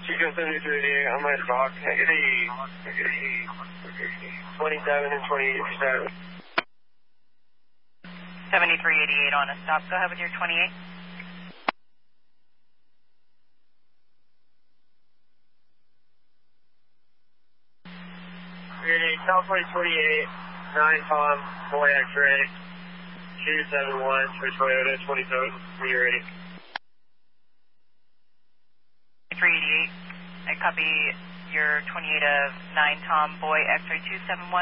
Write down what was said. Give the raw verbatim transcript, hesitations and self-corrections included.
Chico seventy-three eighty-eight on my dock. Negative twenty-seven and twenty-eight percent. seventy-three eighty-eight on a stop. Go ahead with your twenty-eight. Okay, California twenty-eight, nine Tom, boy X-ray, two seven one for Toyota twenty-seven, when you're ready. three eighty-eight, I copy your twenty-eight of nine Tom, boy X-ray two seven one.